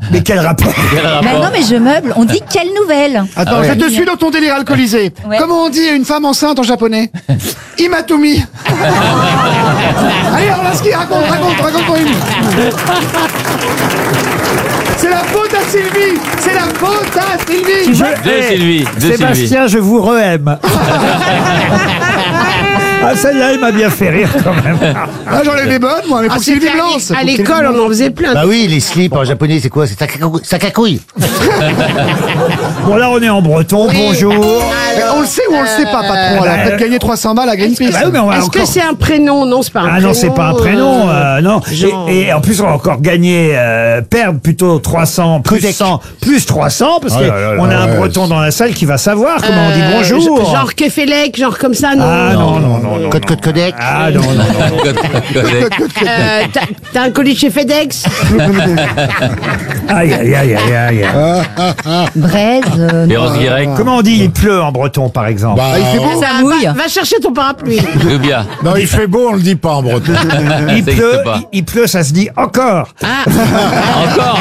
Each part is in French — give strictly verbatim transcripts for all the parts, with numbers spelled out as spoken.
Mais quel rapport? Quel rapport? Mais non, mais je meuble. On dit quelle nouvelle? Attends, Ah ouais. je te suis dans ton délire alcoolisé. Ouais. Comment on dit une femme enceinte en japonais? Imatumi. Allez, Orlaski, raconte, raconte, raconte-moi une. C'est la faute à Sylvie. C'est la faute à Sylvie. Je- De Eh, Sylvie, de Sylvie. Sébastien, je vous re-aime. Ah, celle-là, il m'a bien fait rire quand même. Ah, j'en ai des bonnes, moi, mais pour Ah, Sylvie c'était à Blanc. l'é- à l'école, on en faisait plein. Bah oui, les slips en japonais, c'est quoi? C'est sakakouille. Sakakouille. Bon, là, on est en breton. Bonjour. Mais on le sait ou on le sait pas, patron? Elle a peut-être gagné trois cents balles à Greenpeace. Bah oui, mais on va Est-ce que encore- c'est un prénom? Non, c'est pas un Ah prénom. non, c'est pas un prénom, euh, non. genre- Et, et en plus, on va encore gagner, euh, perdre plutôt trois cents, plus Codec. cent, plus trois cents, parce Oh là là là, qu'on a un ouais. breton dans la salle qui va savoir comment on dit Euh, bonjour. g- Genre Kefelec, genre comme ça, non. Ah non, non, non, non. Code code codec. Ah non, non, non. Euh, t'as- T'as un colis chez FedEx? Aïe, aïe, aïe, aïe, aïe. Braise. euh, Et Rose Guirec. Comment on dit il pleut en breton, par exemple? Bah, il fait beau. Ça mouille. Va, va chercher ton parapluie. Rubia. non, il fait beau, on le dit pas en breton. Il ça pleut, existe pas. il, il pleut, ça se dit encore. Encore.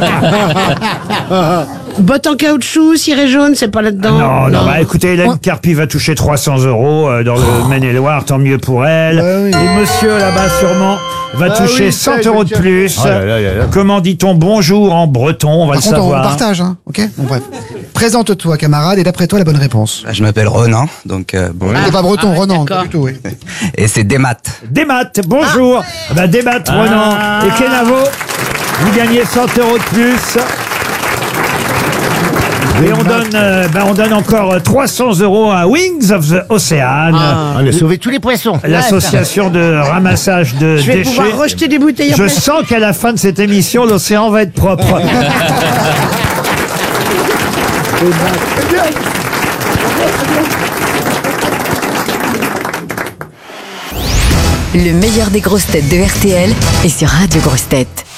Botte en caoutchouc, ciré jaune, c'est pas là-dedans. Non, non, bah écoutez, Hélène Carpi va toucher trois cents euros euh, dans le Maine-et-Loire, tant mieux pour elle. Bah oui. Et monsieur là-bas, sûrement, va Bah toucher oui, cent ça, euros de je- plus. Oh là là là là. Comment dit-on bonjour en breton? On va Par le contre, on savoir. partage, hein, ok? Bon, bref. Présente-toi, camarade, et d'après toi, la bonne réponse. Je m'appelle Renan, donc euh, bon. T'es pas breton, Ah, Renan, d'accord. pas du tout, oui. Et c'est des maths. Desmat, bonjour. Bah, Desmat, Renan et Kenavo, vous gagnez cent euros de plus. Et on donne, euh, bah, on donne encore euh, trois cents euros à Wings of the Ocean, On a sauvé tous les poissons. l'association de ramassage de Je vais déchets. pouvoir rejeter des bouteilles en Je plastique. sens qu'à la fin de cette émission, l'océan va être propre. Le meilleur des grosses têtes de R T L est sur Radio Grosses Têtes.